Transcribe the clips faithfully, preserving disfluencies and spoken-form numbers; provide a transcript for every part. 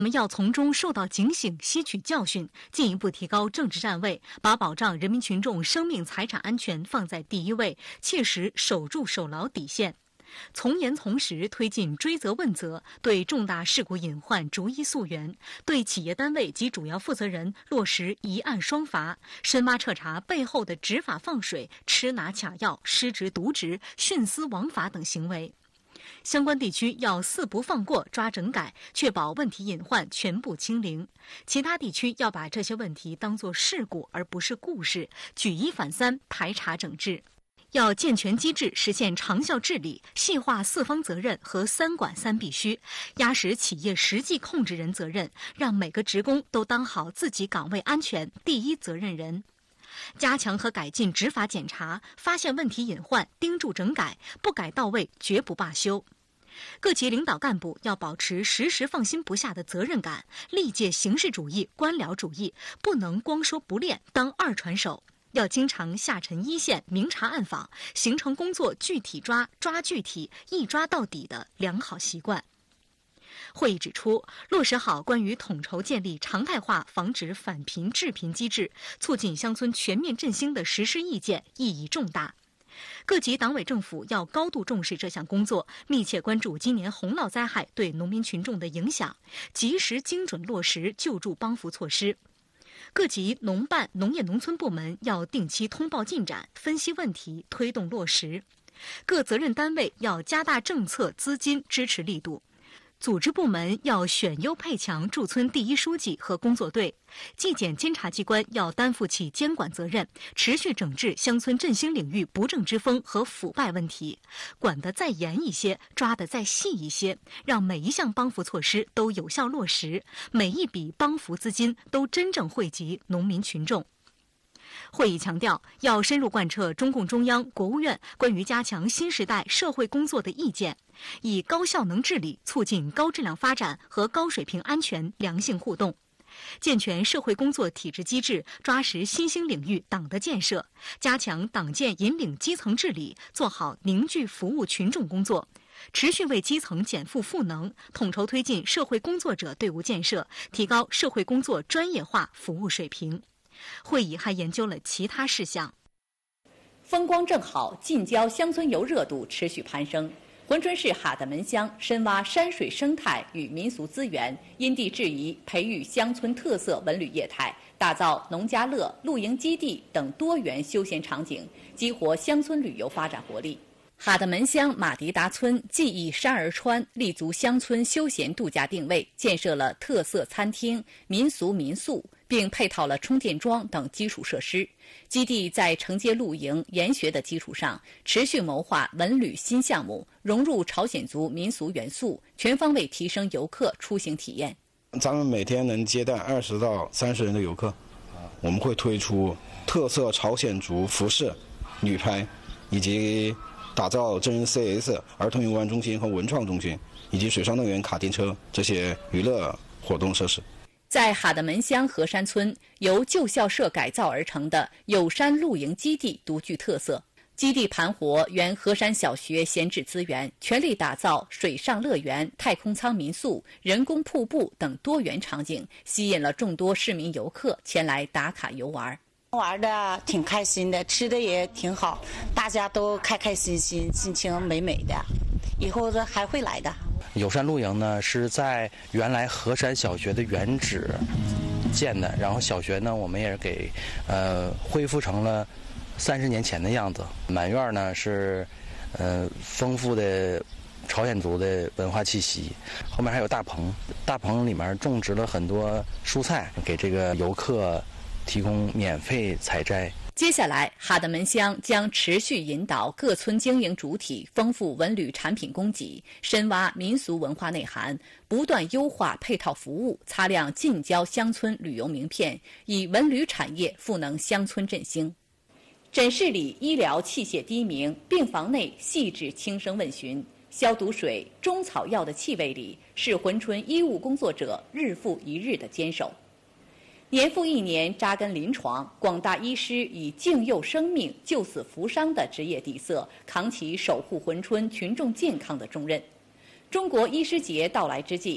我们要从中受到警醒，吸取教训，进一步提高政治站位，把保障人民群众生命财产安全放在第一位，切实守住守牢底线。从严从实推进追责问责，对重大事故隐患逐一溯源，对企业单位及主要负责人落实一案双罚，深挖彻查背后的执法放水、吃拿卡要、失职渎职、徇私枉法等行为。相关地区要四不放过抓整改，确保问题隐患全部清零。其他地区要把这些问题当作事故而不是故事，举一反三，排查整治。要健全机制，实现长效治理，细化四方责任和三管三必须，压实企业实际控制人责任，让每个职工都当好自己岗位安全第一责任人。加强和改进执法检查，发现问题隐患，盯住整改，不改到位绝不罢休。各级领导干部要保持时时放心不下的责任感，力戒形式主义、官僚主义，不能光说不练，当二传手。要经常下沉一线，明察暗访，形成工作具体抓、抓具体、一抓到底的良好习惯。会议指出，落实好关于统筹建立常态化防止返贫致贫机制，促进乡村全面振兴的实施意见意义重大。各级党委政府要高度重视这项工作，密切关注今年洪涝灾害对农民群众的影响，及时精准落实救助帮扶措施。各级农办、农业农村部门要定期通报进展，分析问题，推动落实。各责任单位要加大政策、资金支持力度。组织部门要选优配强驻村第一书记和工作队，纪检监察机关要担负起监管责任，持续整治乡村振兴领域不正之风和腐败问题，管得再严一些，抓得再细一些，让每一项帮扶措施都有效落实，每一笔帮扶资金都真正惠及农民群众。会议强调，要深入贯彻中共中央、国务院关于加强新时代社会工作的意见，以高效能治理促进高质量发展和高水平安全良性互动，健全社会工作体制机制，抓实新兴领域党的建设，加强党建引领基层治理，做好凝聚服务群众工作，持续为基层减负赋能，统筹推进社会工作者队伍建设，提高社会工作专业化服务水平。会议还研究了其他事项。 风光正好，近郊乡村游热度持续攀升。珲春市哈德门乡深挖山水生态与民俗资源，因地制宜培育乡村特色文旅业态，打造农家乐、露营基地等多元休闲场景，激活乡村旅游发展活力。哈德门乡马迪达村既依山而川，立足乡村休闲度假定位，建设了特色餐厅、民俗民宿，并配套了充电桩等基础设施。基地在承接露营、研学的基础上，持续谋划文旅新项目，融入朝鲜族民俗元素，全方位提升游客出行体验。 咱们每天能接待二十到三十人的游客，我们会推出特色朝鲜族服饰、旅拍，以及打造真人 C S 儿童游玩中心和文创中心，以及水上乐园、卡丁车这些娱乐活动设施。 在哈德门乡河山村，由旧校舍改造而成的有山露营基地独具特色。基地盘活原河山小学闲置资源，全力打造水上乐园、太空舱民宿、人工瀑布等多元场景，吸引了众多市民游客前来打卡游玩。 玩的挺开心的，吃的也挺好，大家都开开心心，心情美美的，以后的还会来的。 有山露营呢是在原来河山小学的原址建的，然后小学呢我们也给呃恢复成了三十年前的样子。满院呢是呃丰富的朝鲜族的文化气息，后面还有大棚，大棚里面种植了很多蔬菜，给这个游客提供免费采摘。 接下来，哈德门乡将持续引导各村经营主体丰富文旅产品供给，深挖民俗文化内涵，不断优化配套服务，擦亮近郊乡村旅游名片，以文旅产业赋能乡村振兴。诊室里医疗器械低鸣，病房内细致轻声问询，消毒水、中草药的气味里，是珲春医务工作者日复一日的坚守。年复一年扎根临床，广大医师以敬佑生命、救死扶伤的职业底色，扛起守护珲春群众健康的重任。中国医师节到来之际，我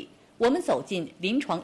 我们走进临床